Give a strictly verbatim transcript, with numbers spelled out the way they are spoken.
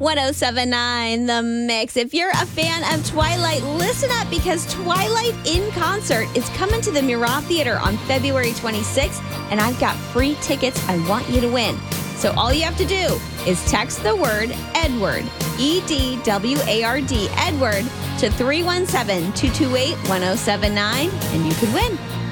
one oh seven point nine The Mix. If you're a fan of Twilight, listen up because Twilight in Concert is coming to the Murat Theater on February twenty-sixth, and I've got free tickets I want you to win. So all you have to do is text the word Edward, E D W A R D, Edward, to three one seven, two two eight, one oh seven nine, and you could win.